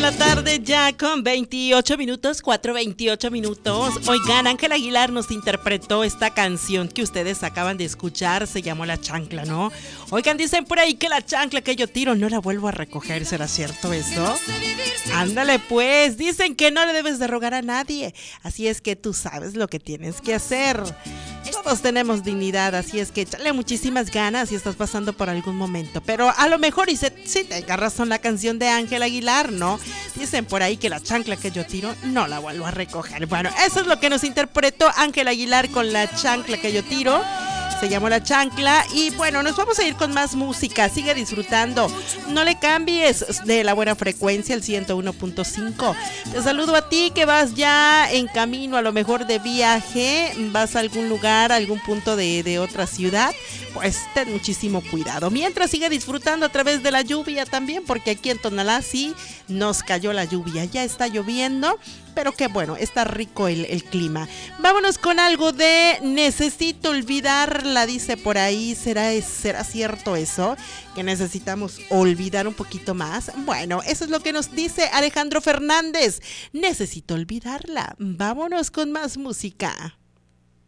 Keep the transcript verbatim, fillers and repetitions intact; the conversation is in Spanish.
la tarde ya con veintiocho minutos, cuatro veintiocho minutos. Oigan, Ángel Aguilar nos interpretó esta canción que ustedes acaban de escuchar, se llamó La Chancla, ¿no? Oigan, dicen por ahí que la chancla que yo tiro no la vuelvo a recoger, ¿será cierto eso? Ándale pues, dicen que no le debes de rogar a nadie, así es que tú sabes lo que tienes que hacer. Todos tenemos dignidad, así es que échale muchísimas ganas si estás pasando por algún momento. Pero a lo mejor, y se, sí tenga razón la canción de Ángel Aguilar, ¿no? Dicen por ahí que la chancla que yo tiro no la vuelvo a recoger. Bueno, eso es lo que nos interpretó Ángel Aguilar con La Chancla que yo tiro. Se llamó La Chancla y bueno, nos vamos a ir con más música. Sigue disfrutando, no le cambies de la buena frecuencia, el ciento uno punto cinco. Te saludo a ti que vas ya en camino, a lo mejor de viaje, vas a algún lugar, a algún punto de, de otra ciudad. Pues ten muchísimo cuidado. Mientras sigue disfrutando a través de la lluvia también, porque aquí en Tonalá sí nos cayó la lluvia. Ya está lloviendo, pero qué bueno, está rico el, el clima. Vámonos con algo de Necesito Olvidarla, dice por ahí. ¿Será, ¿Será cierto eso? Que necesitamos olvidar un poquito más. Bueno, eso es lo que nos dice Alejandro Fernández. Necesito olvidarla. Vámonos con más música.